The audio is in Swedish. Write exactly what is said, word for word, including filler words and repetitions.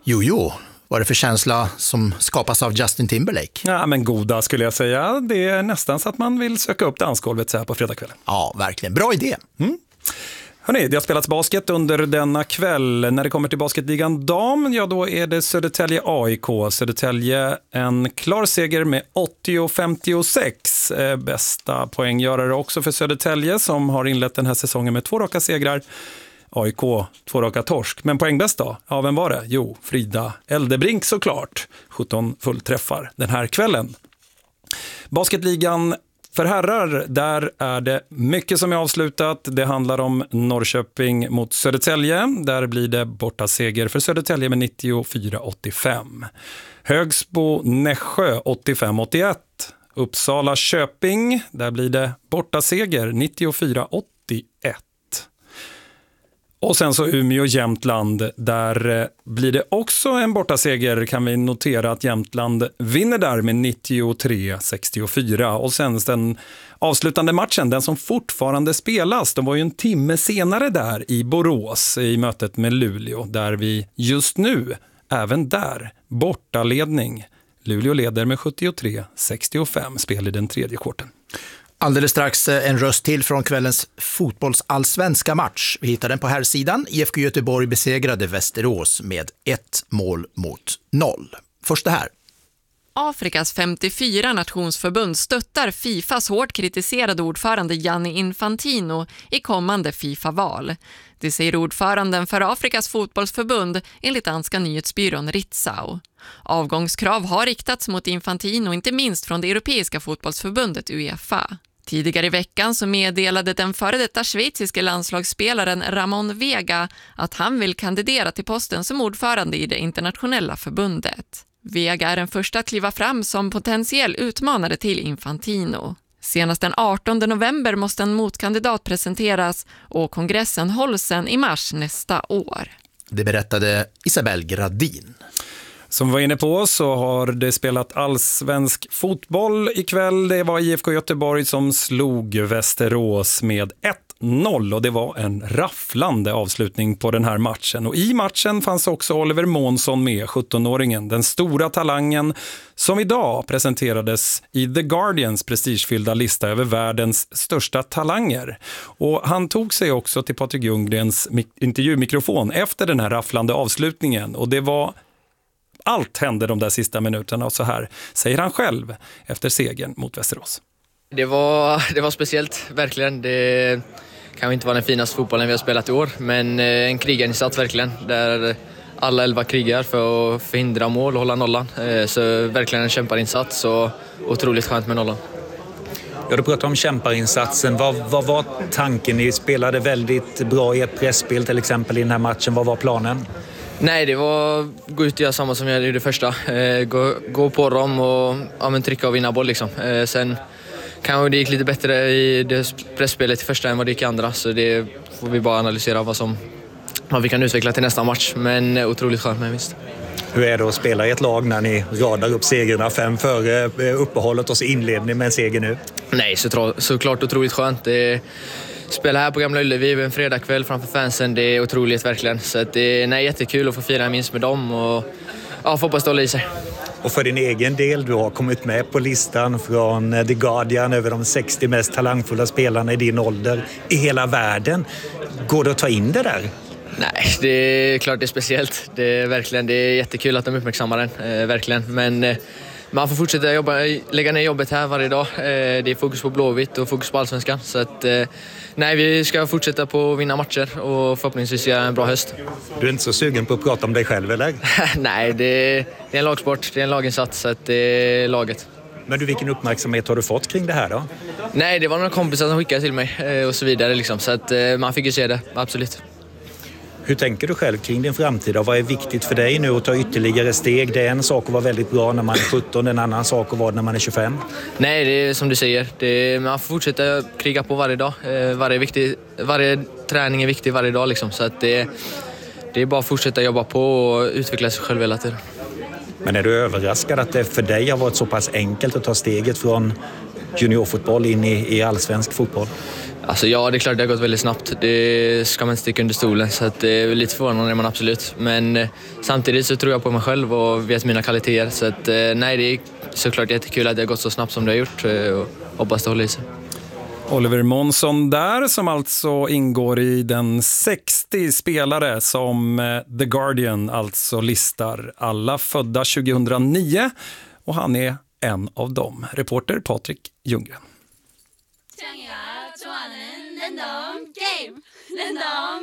Jo, jo. Vad är det för känsla som skapas av Justin Timberlake? Ja, men goda skulle jag säga. Det är nästan så att man vill söka upp dansgolvet så här på fredagskvällen. Ja, verkligen. Bra idé. Mm. Hörrni, det har spelats basket under denna kväll. När det kommer till basketligan dam, ja då är det Södertälje A I K. Södertälje en klar seger med åttio femtiosex. Eh, bästa poänggörare också för Södertälje som har inlett den här säsongen med två raka segrar. A I K, två raka torsk. Men poängbäst då? Ja, vem var det? Jo, Frida Eldebrink såklart. sjutton fullträffar den här kvällen. Basketligan för herrar, där är det mycket som är avslutat. Det handlar om Norrköping mot Södertälje. Där blir det borta seger för Södertälje med nittiofyra åttiofem. Högsbo Nässjö åttiofem åttioett. Uppsala Köping, där blir det borta seger nittiofyra åttioett. Och sen så Umeå Jämtland, där blir det också en bortaseger, kan vi notera att Jämtland vinner där med nittiotre sextiofyra. Och sen den avslutande matchen, den som fortfarande spelas, de var ju en timme senare där i Borås i mötet med Luleå, där vi just nu, även där, bortaledning. Luleå leder med sjuttiotre sextiofem, spel i den tredje kvarten. Alldeles strax en röst till från kvällens fotbollsallsvenska match. Vi hittar den på här sidan. I F K Göteborg besegrade Västerås med ett mål mot noll. Först det här. Afrikas femtiofyra nationsförbund stöttar Fifas hårt kritiserade ordförande Gianni Infantino i kommande FIFA-val. Det säger ordföranden för Afrikas fotbollsförbund enligt danska nyhetsbyrån Ritzau. Avgångskrav har riktats mot Infantino, inte minst från det europeiska fotbollsförbundet UEFA. Tidigare i veckan så meddelade den före detta schweiziske landslagsspelaren Ramon Vega att han vill kandidera till posten som ordförande i det internationella förbundet. Vega är den första att kliva fram som potentiell utmanare till Infantino. Senast den artonde november måste en motkandidat presenteras och kongressen hålls sen i mars nästa år. Det berättade Isabel Gradin. Som vi var inne på så har det spelat allsvensk fotboll ikväll. Det var I F K Göteborg som slog Västerås med ett noll och det var en rafflande avslutning på den här matchen. Och i matchen fanns också Oliver Månsson med, sjuttonåringen, den stora talangen som idag presenterades i The Guardians prestigefyllda lista över världens största talanger. Och han tog sig också till Patrik Ljunggrens intervjumikrofon efter den här rafflande avslutningen, och det var allt hände de där sista minuterna, och så här säger han själv efter segern mot Västerås. Det var, det var speciellt, verkligen. Det kan inte vara den finaste fotbollen vi har spelat i år, men en krigarinsats verkligen, där alla elva krigar för att förhindra mål och hålla nollan. Så verkligen en kämparinsats och otroligt skönt med nollan. Ja, du pratar om kämparinsatsen. Vad, vad var tanken? Ni spelade väldigt bra i ett pressspel till exempel i den här matchen. Vad var planen? Nej, det var att gå ut och göra samma som jag gjorde det första. Gå, gå på dem och ja, men trycka och vinna boll liksom. Sen kanske det gick lite bättre i det pressspelet i första än vad det gick i andra. Så det får vi bara analysera vad, som, vad vi kan utveckla till nästa match. Men otroligt skönt med vinst. Hur är det att spela i ett lag när ni radar upp segrarna fem före uppehållet och så inledning med en seger nu? Nej, så, såklart otroligt skönt. Det spela här på Gamla Ullevi en fredagkväll framför fansen, det är otroligt verkligen. Så att det är nej, jättekul att få fira en vinst med dem och ja, få hoppas det håller i sig. Och för din egen del, du har kommit med på listan från The Guardian över de sextio mest talangfulla spelarna i din ålder i hela världen. Går det att ta in det där? Nej, det är klart det är speciellt. Det är verkligen, det är jättekul att de uppmärksammar den, eh, verkligen. Men eh, man får fortsätta jobba, lägga ner jobbet här varje dag. Eh, det är fokus på Blåvitt och fokus på allsvenskan. Så att, eh, nej, vi ska fortsätta på att vinna matcher och förhoppningsvis göra en bra höst. Du är inte så sugen på att prata om dig själv, eller? Nej, det är, det är en lagsport, det är en laginsats, så att det är laget. Men du, vilken uppmärksamhet har du fått kring det här då? Nej, det var några kompisar som skickade till mig eh, och så vidare liksom, så att eh, man fick ju se det, absolut. Hur tänker du själv kring din framtid? Vad är viktigt för dig nu att ta ytterligare steg? Det är en sak att vara väldigt bra när man är sjutton, en annan sak att vara när man är tjugofem. Nej, det är som du säger. Det är, man får fortsätta kriga på varje dag. Varje, viktig, varje träning är viktig varje dag. Liksom. Så att det, det är bara att fortsätta jobba på och utveckla sig själv hela tiden. Men är du överraskad att det för dig har varit så pass enkelt att ta steget från juniorfotboll in i, i allsvensk fotboll? Alltså ja, det är klart det har gått väldigt snabbt. Det ska man inte sticka under stolen, så att det är lite förvånande är man absolut. Men eh, samtidigt så tror jag på mig själv och vet mina kvaliteter. Så att, eh, nej, det är såklart jättekul att det har gått så snabbt som det har gjort eh, och hoppas det håller i sig. Oliver Månsson där, som alltså ingår i den sextio spelare som The Guardian alltså listar, alla födda tjugohundranio, och han är en av dem. Reporter Patrik Ljunggren.